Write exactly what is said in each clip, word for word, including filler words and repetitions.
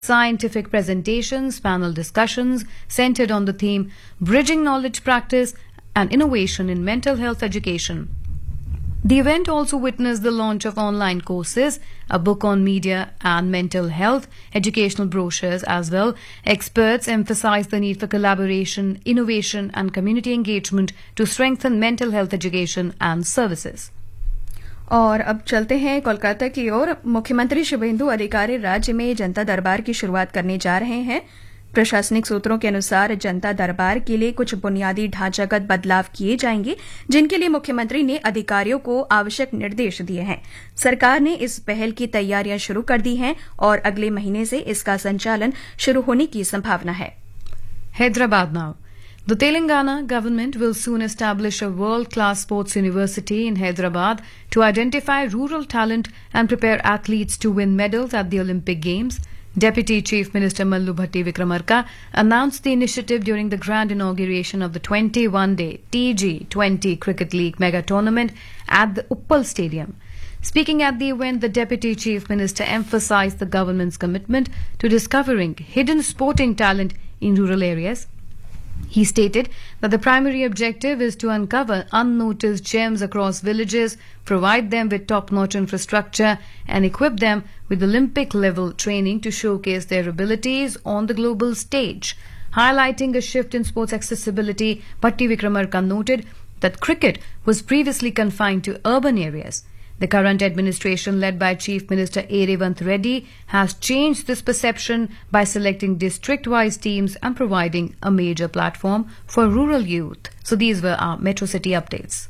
scientific presentations, panel discussions centered on the theme Bridging Knowledge Practice and Innovation in Mental Health Education. The event also witnessed the launch of online courses, a book on media and mental health, educational brochures as well. Experts emphasized the need for collaboration, innovation and community engagement to strengthen mental health education and services. और अब चलते हैं कोलकाता की ओर। मुख्यमंत्री शुभेंदु अधिकारी राज्य में जनता दरबार की शुरुआत करने जा रहे हैं। प्रशासनिक सूत्रों के अनुसार जनता दरबार के लिए कुछ बुनियादी ढांचागत बदलाव किए जाएंगे, जिनके लिए मुख्यमंत्री ने अधिकारियों को आवश्यक निर्देश दिए हैं। सरकार ने इस पहल की तैयारियां शुरू कर दी हैं और अगले महीने से इसका संचालन शुरू होने की संभावना है। Hyderabad now. The Telangana government will soon establish a world-class sports university in Hyderabad to identify rural talent and prepare athletes to win medals at the Olympic Games. Deputy Chief Minister Mallu Bhatti Vikramarka announced the initiative during the grand inauguration of the twenty-one day T G twenty Cricket League mega tournament at the Uppal Stadium. Speaking at the event, the Deputy Chief Minister emphasized the government's commitment to discovering hidden sporting talent in rural areas. He stated that the primary objective is to uncover unnoticed gems across villages, provide them with top-notch infrastructure, and equip them with Olympic-level training to showcase their abilities on the global stage. Highlighting a shift in sports accessibility, Bhatti Vikramarka noted that cricket was previously confined to urban areas. The current administration, led by Chief Minister A. Revant Reddy, has changed this perception by selecting district-wise teams and providing a major platform for rural youth. So these were our Metro City updates.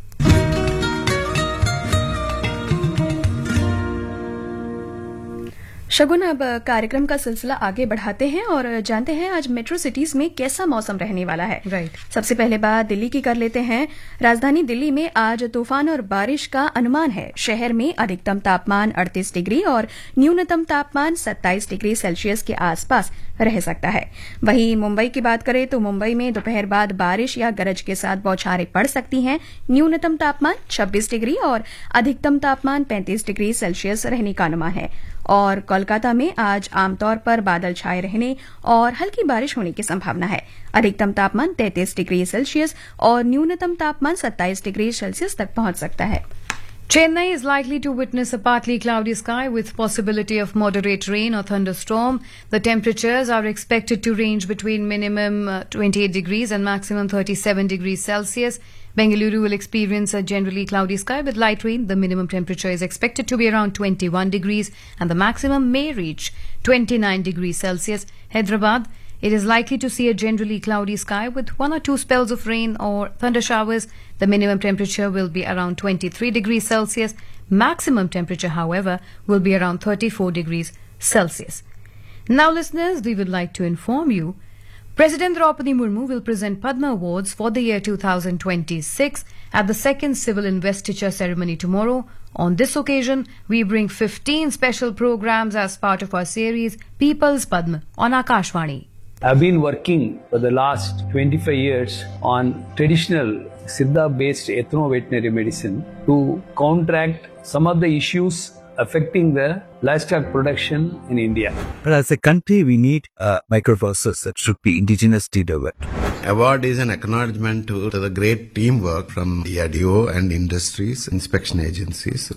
शगुन, अब कार्यक्रम का सिलसिला आगे बढ़ाते हैं और जानते हैं आज मेट्रो सिटीज में कैसा मौसम रहने वाला है। राइट। सबसे पहले बात दिल्ली की कर लेते हैं। राजधानी दिल्ली में आज तूफान और बारिश का अनुमान है। शहर में अधिकतम तापमान अड़तीस डिग्री और न्यूनतम तापमान सत्ताईस डिग्री सेल्सियस के आसपास रह सकता है। वहीं मुंबई की बात करें तो मुंबई में दोपहर बाद बारिश या गरज के साथ बौछारें पड़ सकती हैं। न्यूनतम तापमान छब्बीस डिग्री और अधिकतम तापमान पैंतीस डिग्री सेल्सियस रहने का अनुमान है। और कोलकाता में आज आमतौर पर बादल छाए रहने और हल्की बारिश होने की संभावना है। अधिकतम तापमान तैंतीस डिग्री सेल्सियस और न्यूनतम तापमान सत्ताईस डिग्री सेल्सियस तक पहुंच सकता है। Chennai is likely to witness a partly cloudy sky with possibility of moderate rain or thunderstorm. The temperatures are expected to range between minimum uh, twenty-eight degrees and maximum thirty-seven degrees Celsius. Bengaluru will experience a generally cloudy sky with light rain. The minimum temperature is expected to be around twenty-one degrees and the maximum may reach twenty-nine degrees Celsius. Hyderabad, it is likely to see a generally cloudy sky with one or two spells of rain or thunder showers. The minimum temperature will be around twenty-three degrees Celsius. Maximum temperature, however, will be around thirty-four degrees Celsius. Now, listeners, we would like to inform you President Draupadi Murmu will present Padma Awards for the year two thousand twenty-six at the second civil investiture ceremony tomorrow. On this occasion, we bring fifteen special programs as part of our series People's Padma on Akashvani. I've been working for the last twenty-five years on traditional Siddha-based ethno-veterinary medicine to counteract some of the issues affecting the livestock production in India. But as a country, we need uh, microprocessors that should be indigenously developed. Award is an acknowledgement to, to the great teamwork from D R D O and industries, inspection agencies.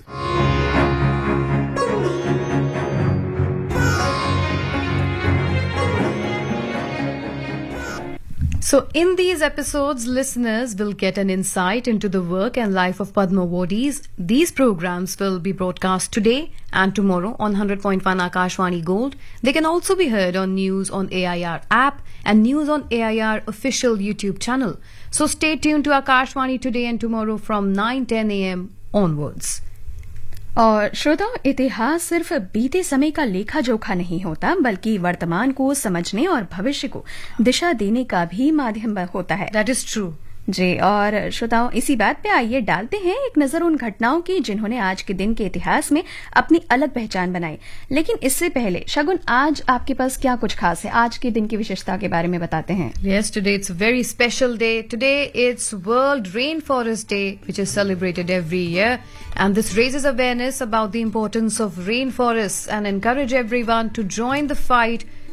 So in these episodes, listeners will get an insight into the work and life of Padma awardees. These programs will be broadcast today and tomorrow on one hundred point one Akashvani Gold. They can also be heard on News on A I R app and News on A I R official YouTube channel. So stay tuned to Akashvani today and tomorrow from nine ten a m onwards. और श्रोताओं, इतिहास सिर्फ बीते समय का लेखा जोखा नहीं होता, बल्कि वर्तमान को समझने और भविष्य को दिशा देने का भी माध्यम होता है। That is true. जी, और श्रोताओं, इसी बात पे आइए डालते हैं एक नजर उन घटनाओं की जिन्होंने आज के दिन के इतिहास में अपनी अलग पहचान बनाई। लेकिन इससे पहले शगुन, आज आपके पास क्या कुछ खास है? आज के दिन की विशेषता के बारे में बताते हैं। Yes, today it's a very special day. Today it's World Rainforest Day, which is celebrated every year, and this raises awareness about the importance of rainforests and encourage everyone to join the fight